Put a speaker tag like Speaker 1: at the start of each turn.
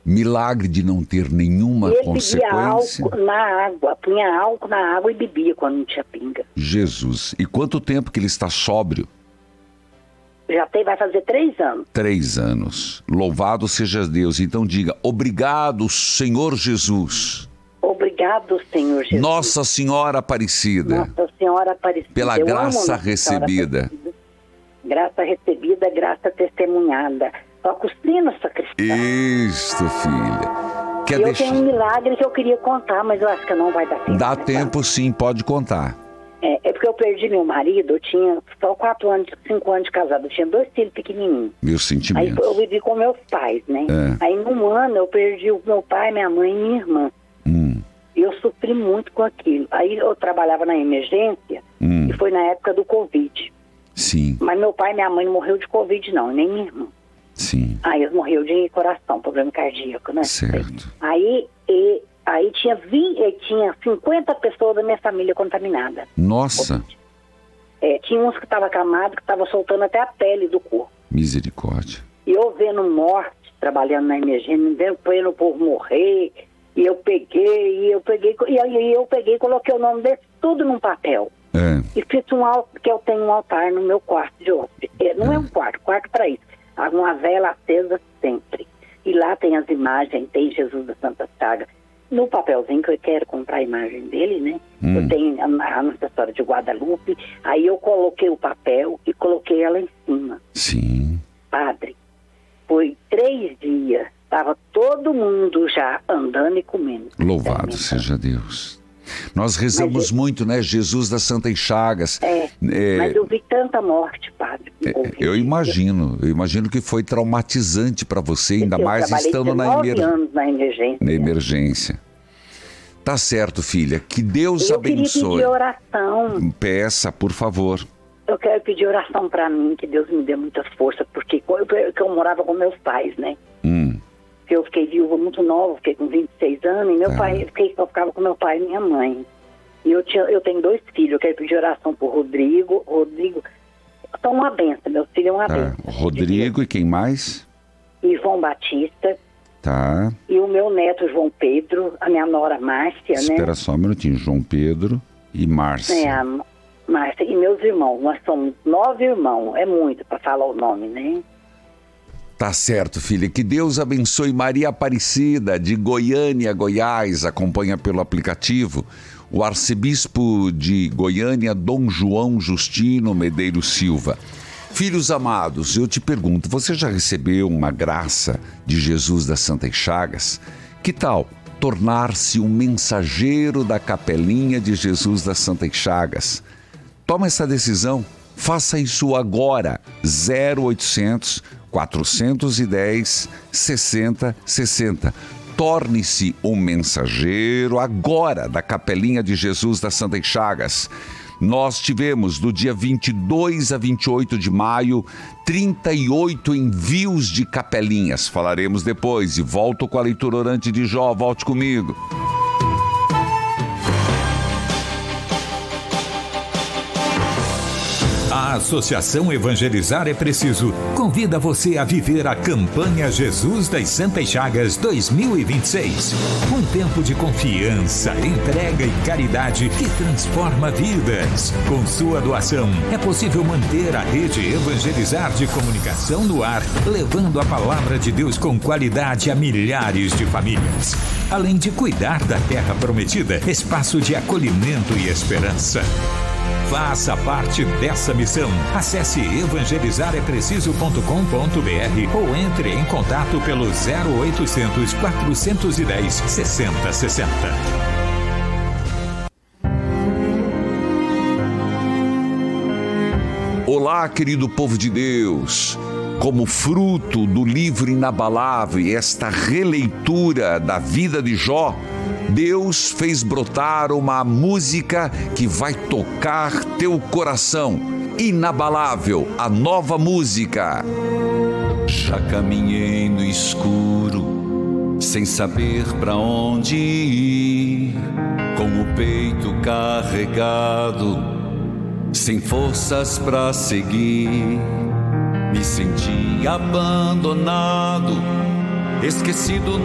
Speaker 1: Milagre de não ter nenhuma
Speaker 2: Ele
Speaker 1: consequência.
Speaker 2: bebia álcool na água, punha álcool na água e bebia quando não tinha pinga.
Speaker 1: Jesus. E quanto tempo que ele está sóbrio?
Speaker 2: Vai fazer 3 anos.
Speaker 1: 3 anos. Louvado seja Deus. Então diga, obrigado, Senhor Jesus.
Speaker 2: Obrigado, Senhor Jesus.
Speaker 1: Nossa Senhora Aparecida.
Speaker 2: Nossa Senhora Aparecida.
Speaker 1: Pela graça recebida.
Speaker 2: Graça recebida, graça testemunhada. Toca o sino, sacristão.
Speaker 1: Isto, filha.
Speaker 2: Eu tenho um milagre que eu queria contar, mas eu acho que não vai dar tempo.
Speaker 1: Dá tempo, sim, pode contar.
Speaker 2: É porque eu perdi meu marido, eu tinha só 5 anos de casado, eu tinha 2 filhos pequenininhos.
Speaker 1: Meus sentimentos.
Speaker 2: Aí eu vivi com meus pais, né? Aí num ano eu perdi o meu pai, minha mãe e minha irmã. E eu sofri muito com aquilo. Aí eu trabalhava na emergência e foi na época do Covid.
Speaker 1: Sim.
Speaker 2: Mas meu pai e minha mãe não morreu de Covid não, nem minha irmã.
Speaker 1: Sim.
Speaker 2: Aí eles morreram de coração, problema cardíaco, né?
Speaker 1: Certo.
Speaker 2: Aí tinha 50 pessoas da minha família contaminadas.
Speaker 1: Nossa.
Speaker 2: Tinha uns que estavam acamados, que estavam soltando até a pele do corpo.
Speaker 1: Misericórdia.
Speaker 2: E eu vendo morte, trabalhando na emergência, vendo o povo morrer, e eu peguei e coloquei o nome deles tudo num papel. E fiz que eu tenho um altar no meu quarto de hóspede. Não é um quarto para isso. Uma vela acesa sempre. E lá tem as imagens, tem Jesus da Santa Chagas. No papelzinho que eu quero comprar a imagem dele, né? Eu tenho a Nossa Senhora de Guadalupe. Aí eu coloquei o papel e coloquei ela em cima.
Speaker 1: Sim.
Speaker 2: Padre, foi 3 dias. Estava todo mundo já andando e comendo.
Speaker 1: Louvado seja Deus. Nós rezamos muito, né? Jesus das Santas Chagas.
Speaker 2: Mas eu vi tanta morte, padre.
Speaker 1: Eu imagino que foi traumatizante para você, ainda mais estando na emergência. Tá certo, filha. Que Deus abençoe.
Speaker 2: Eu queria pedir oração.
Speaker 1: Peça, por favor.
Speaker 2: Eu quero pedir oração para mim, que Deus me dê muita força, porque eu morava com meus pais, né? Eu fiquei viúva muito nova, fiquei com 26 anos, e eu ficava com meu pai e minha mãe. E eu tenho 2 filhos, eu quero pedir oração por Rodrigo. Rodrigo, são uma benção, meu filho é uma benção.
Speaker 1: Rodrigo e quem mais?
Speaker 2: E João Batista.
Speaker 1: Tá.
Speaker 2: E o meu neto João Pedro, a minha nora Márcia, né?
Speaker 1: Espera só um minutinho, João Pedro e Márcia.
Speaker 2: Márcia e meus irmãos, nós somos 9 irmãos, é muito para falar o nome, né?
Speaker 1: Tá certo, filha. Que Deus abençoe. Maria Aparecida, de Goiânia, Goiás, acompanha pelo aplicativo. O arcebispo de Goiânia, Dom João Justino Medeiros Silva. Filhos amados, eu te pergunto, você já recebeu uma graça de Jesus das Santas Chagas? Que tal tornar-se um mensageiro da capelinha de Jesus das Santas Chagas? Toma essa decisão. Faça isso agora. 0800 410 6060. Torne-se um mensageiro agora da Capelinha de Jesus das Santas Chagas. Nós tivemos, do dia 22 a 28 de maio, 38 envios de capelinhas. Falaremos depois e volto com a leitura orante de Jó. Volte comigo.
Speaker 3: A Associação Evangelizar é Preciso convida você a viver a campanha Jesus das Santas Chagas 2026. Um tempo de confiança, entrega e caridade que transforma vidas. Com sua doação, é possível manter a rede Evangelizar de comunicação no ar, levando a palavra de Deus com qualidade a milhares de famílias. Além de cuidar da terra prometida, espaço de acolhimento e esperança. Faça parte dessa missão. Acesse evangelizarepreciso.com.br ou entre em contato pelo 0800 410 6060.
Speaker 1: Olá, querido povo de Deus. Como fruto do livro inabalável e esta releitura da vida de Jó, Deus fez brotar uma música que vai tocar teu coração. Inabalável, a nova música. Já caminhei no escuro, sem saber pra onde ir, com o peito carregado, sem forças pra seguir. Me senti abandonado, esquecido